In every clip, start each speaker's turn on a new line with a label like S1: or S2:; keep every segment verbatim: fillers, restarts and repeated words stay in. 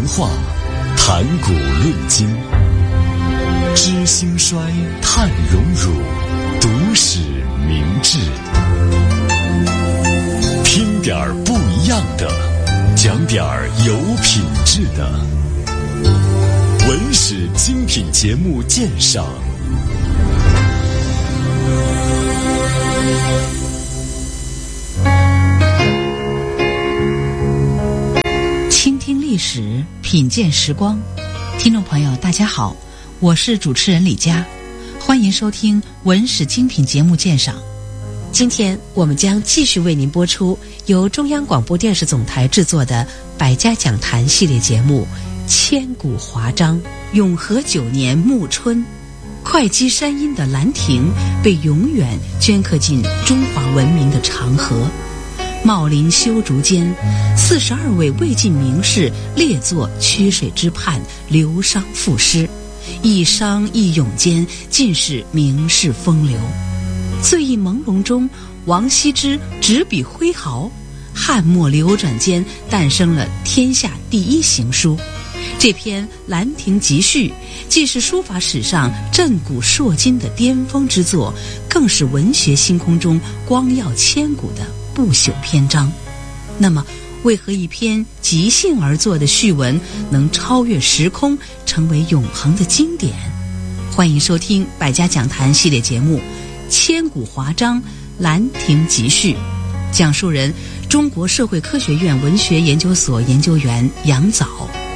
S1: 话，谈古论今，知兴衰，探荣辱，读史明智。听点儿不一样的，讲点儿有品质的。文史精品节目鉴赏。
S2: 倾听历史，品鉴时光。听众朋友大家好，我是主持人李佳，欢迎收听文史精品节目鉴赏。
S3: 今天我们将继续为您播出由中央广播电视总台制作的百家讲坛系列节目《千古华章》。永和九年暮春，会稽山阴的兰亭被永远镌刻进中华文明的长河。茂林修竹间，四十二位魏晋名士列作曲水之畔，流觞赋诗，一觞一咏间，尽是名士风流。醉意朦胧中，王羲之执笔挥毫，汉末流转间诞生了天下第一行书。这篇《兰亭集序》既是书法史上震古烁今的巅峰之作，更是文学星空中光耀千古的不朽篇章。那么，为何一篇即兴而作的序文能超越时空，成为永恒的经典？欢迎收听百家讲坛系列节目《千古华章·兰亭集序》，讲述人中国社会科学院文学研究所研究员杨藻。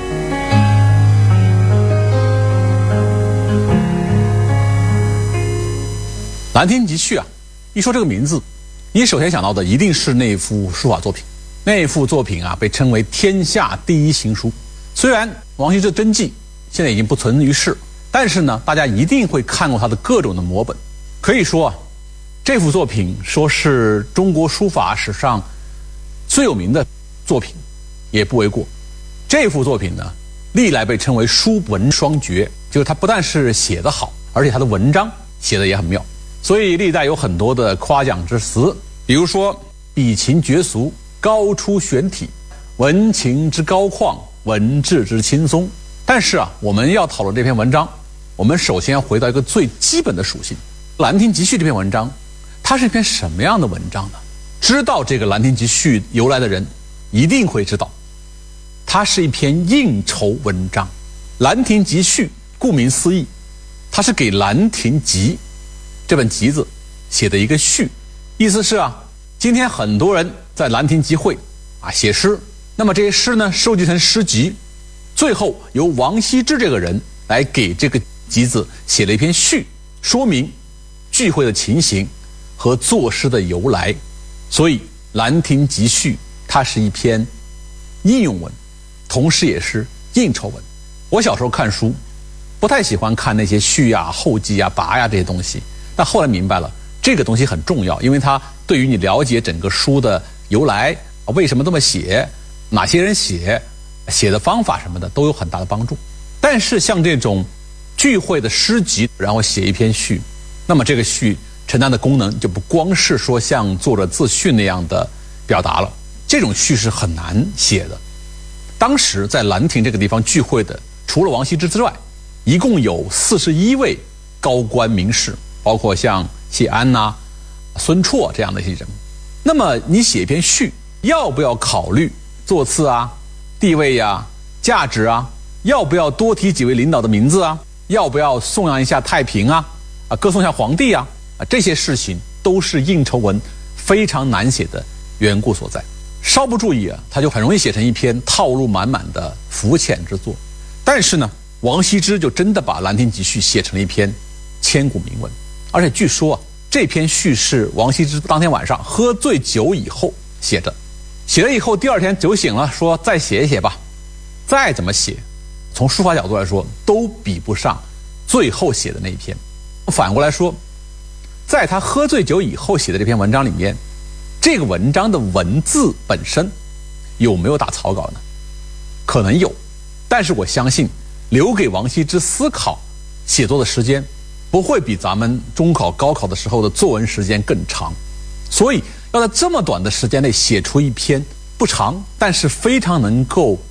S4: 兰亭集序啊，一说这个名字，你首先想到的一定是那幅书法作品。那幅作品啊，被称为天下第一行书。虽然王羲之真迹现在已经不存于世，但是呢，大家一定会看过他的各种的摹本。可以说啊，这幅作品说是中国书法史上最有名的作品，也不为过。这幅作品呢，历来被称为书文双绝，就是它不但是写得好，而且它的文章写得也很妙。所以历代有很多的夸奖之词，比如说笔情绝俗，高出玄体，文情之高旷，文质之轻松。但是啊，我们要讨论这篇文章，我们首先要回到一个最基本的属性。《兰亭集序》这篇文章，它是一篇什么样的文章呢？知道这个《兰亭集序》由来的人一定会知道，它是一篇应酬文章。《兰亭集序》顾名思义，它是给《兰亭集》这本集子写的一个序，意思是啊，今天很多人在兰亭集会啊写诗，那么这些诗呢收集成诗集，最后由王羲之这个人来给这个集子写了一篇序，说明聚会的情形和作诗的由来。所以《兰亭集序》它是一篇应用文，同时也是应酬文。我小时候看书不太喜欢看那些序啊、后记啊、跋呀这些东西，但后来明白了，这个东西很重要，因为它对于你了解整个书的由来，为什么这么写，哪些人写，写的方法什么的都有很大的帮助。但是像这种聚会的诗集，然后写一篇序，那么这个序承担的功能就不光是说像作者自序那样的表达了，这种序是很难写的。当时在兰亭这个地方聚会的，除了王羲之之外，一共有四十一位高官名士，包括像谢安呐、啊、孙绰这样的一些人。那么你写一篇序，要不要考虑座次啊、地位呀、啊、价值啊？要不要多提几位领导的名字啊？要不要颂扬一下太平啊？啊，歌颂一下皇帝啊？啊，这些事情都是应酬文非常难写的缘故所在。稍不注意啊，他就很容易写成一篇套路满满的浮浅之作。但是呢，王羲之就真的把《兰亭集序》写成了一篇千古名文。而且据说啊，这篇序是王羲之当天晚上喝醉酒以后写的，写了以后第二天酒醒了，说再写一写吧。再怎么写，从书法角度来说都比不上最后写的那一篇。反过来说，在他喝醉酒以后写的这篇文章里面，这个文章的文字本身有没有打草稿呢？可能有，但是我相信留给王羲之思考写作的时间不会比咱们中考高考的时候的作文时间更长。所以要在这么短的时间内写出一篇不长但是非常能够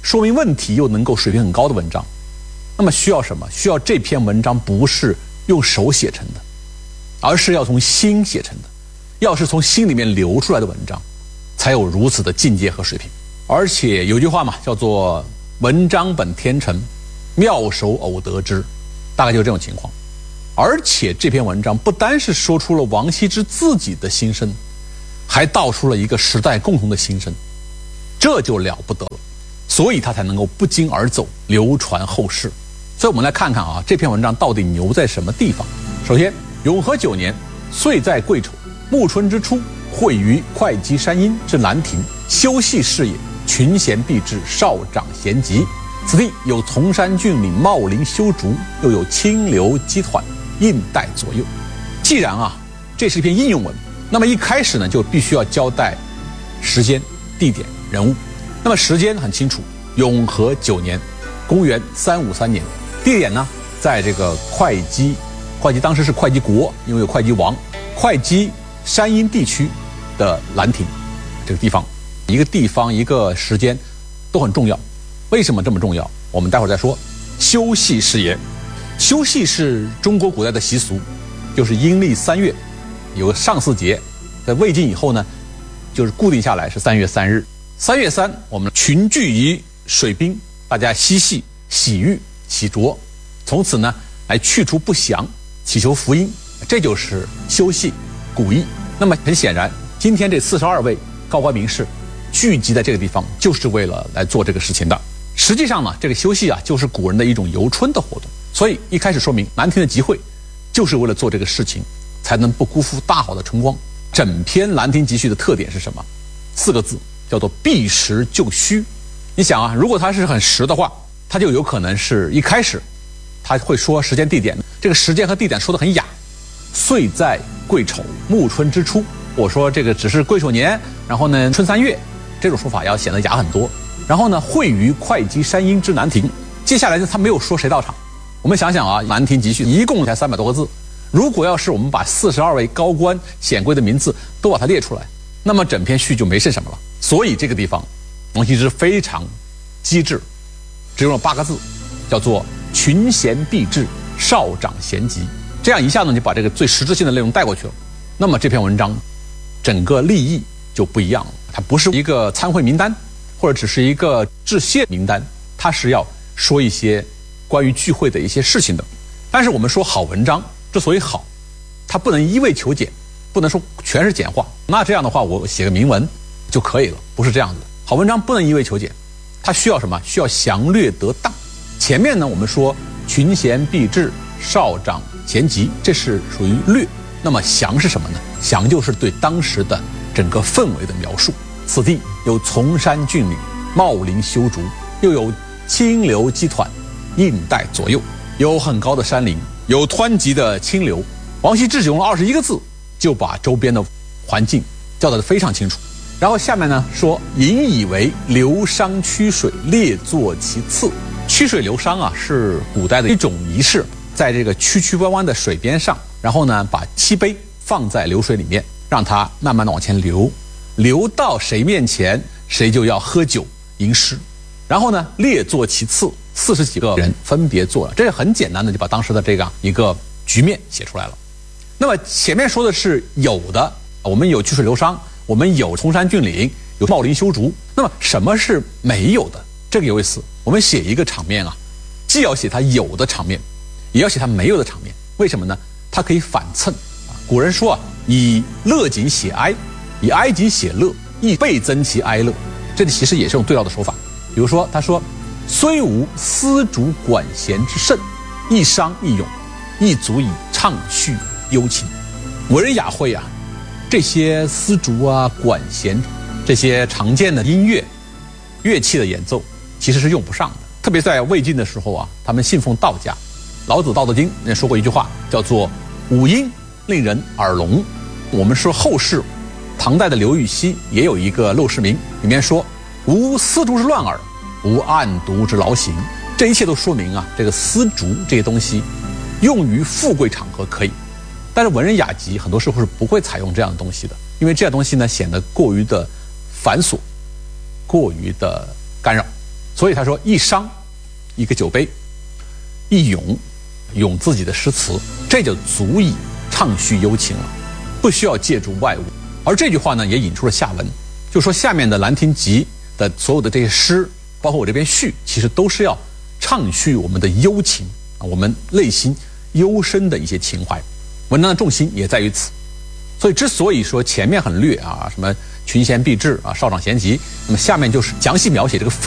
S4: 说明问题又能够水平很高的文章，那么需要什么？需要这篇文章不是用手写成的，而是要从心写成的，要是从心里面流出来的文章，才有如此的境界和水平。而且有句话嘛，叫做文章本天成，妙手偶得之，大概就是这种情况。而且这篇文章不单是说出了王羲之自己的心声，还道出了一个时代共同的心声，这就了不得了，所以他才能够不胫而走，流传后世。所以我们来看看啊，这篇文章到底牛在什么地方。首先，永和九年，岁在癸丑，暮春之初，会于会稽山阴之兰亭，修禊事也，群贤毕至，少长咸集。此地有崇山峻岭，茂林修竹，又有清流激湍，印带左右。既然啊，这是一篇应用文，那么一开始呢，就必须要交代时间、地点、人物。那么时间很清楚，永和九年，公元三五三年。地点呢，在这个会稽，会稽当时是会稽国，因为有会稽王。会稽山阴地区的兰亭这个地方，一个地方一个时间都很重要。为什么这么重要？我们待会儿再说。修禊事也，修禊是中国古代的习俗，就是阴历三月有个上巳节，在魏晋以后呢，就是固定下来是三月三日。三月三，我们群聚于水滨，大家嬉戏、洗浴、洗濯，从此呢来去除不祥，祈求福音，这就是修禊古意。那么很显然，今天这四十二位高官名士聚集在这个地方，就是为了来做这个事情的。实际上呢，这个修禊啊，就是古人的一种游春的活动。所以一开始说明兰亭的集会，就是为了做这个事情，才能不辜负大好的春光。整篇《兰亭集序》的特点是什么？四个字，叫做避实就虚。你想啊，如果它是很实的话，它就有可能是一开始他会说时间地点，这个时间和地点说得很雅。岁在癸丑，暮春之初，我说这个只是癸丑年，然后呢春三月，这种说法要显得雅很多。然后呢，会于会稽山阴之兰亭，接下来呢他没有说谁到场。我们想想啊，《兰亭集序》一共才三百多个字，如果要是我们把四十二位高官显贵的名字都把它列出来，那么整篇序就没剩什么了。所以这个地方，王羲之非常机智，只用了八个字，叫做群贤毕至，少长咸集。这样一下呢，就把这个最实质性的内容带过去了。那么这篇文章，整个立意就不一样了。它不是一个参会名单，或者只是一个致谢名单，它是要说一些关于聚会的一些事情的。但是我们说好文章之所以好，它不能一味求简，不能说全是简化。那这样的话，我写个铭文就可以了，不是这样子的。好文章不能一味求简，它需要什么？需要详略得当。前面呢，我们说群贤毕至，少长咸集，这是属于略。那么详是什么呢？详就是对当时的整个氛围的描述。此地有崇山峻岭，茂林修竹，又有清流激湍，印带左右，有很高的山林，有湍急的清流。王羲之只用了二十一个字，就把周边的环境交代得非常清楚。然后下面呢说，引以为流觞曲水，列坐其次。曲水流觞啊，是古代的一种仪式，在这个曲曲弯弯的水边上，然后呢把漆杯放在流水里面，让它慢慢的往前流，流到谁面前，谁就要喝酒吟诗。然后呢列坐其次，四十几个人分别坐了，这是很简单的就把当时的这个一个局面写出来了。那么前面说的是有的，我们有曲水流觞，我们有崇山峻岭，有茂林修竹。那么什么是没有的？这个有意思。我们写一个场面啊，既要写它有的场面，也要写它没有的场面。为什么呢？它可以反衬。古人说啊，以乐景写哀，以哀景写乐，亦倍增其哀乐。这里其实也是用对照的手法。比如说他说，虽无丝竹管弦之盛，一觞一咏，亦足以畅叙幽情。文人雅会啊，这些丝竹啊、管弦，这些常见的音乐乐器的演奏其实是用不上的。特别在魏晋的时候啊，他们信奉道家。老子《道德经》也说过一句话，叫做五音令人耳聋。我们说后世唐代的刘禹锡也有一个陋室铭，里面说无丝竹之乱耳，无案牍之劳形。这一切都说明啊，这个丝竹这些东西用于富贵场合可以，但是文人雅集很多时候是不会采用这样的东西的，因为这样东西呢显得过于的繁琐，过于的干扰。 所以他说一觞，一个酒杯，一咏，咏自己的诗词，这就足以畅叙幽情了，不需要借助外物。而这句话呢，也引出了下文，就说下面的《兰亭集》的所有的这些诗，包括我这边序，其实都是要畅叙我们的幽情啊，我们内心幽深的一些情怀。文章的重心也在于此。所以之所以说前面很略啊，什么群贤毕至啊，少长咸集，那么下面就是详细描写这个氛